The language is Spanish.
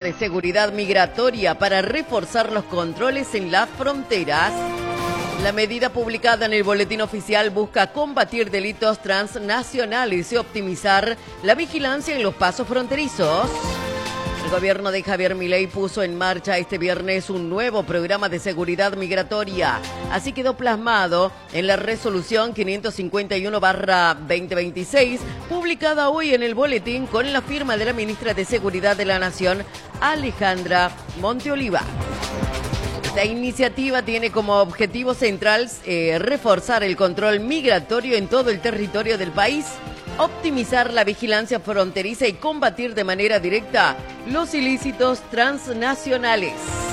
de seguridad migratoria para reforzar los controles en las fronteras. La medida publicada en el Boletín Oficial busca combatir delitos transnacionales y optimizar la vigilancia en los pasos fronterizos. El gobierno de Javier Milei puso en marcha este viernes un nuevo programa de seguridad migratoria. Así quedó plasmado en la resolución 551/2026, publicada hoy en el boletín con la firma de la ministra de Seguridad de la Nación, Alejandra Monteoliva. Esta iniciativa tiene como objetivo central reforzar el control migratorio en todo el territorio del país, optimizar la vigilancia fronteriza y combatir de manera directa los ilícitos transnacionales.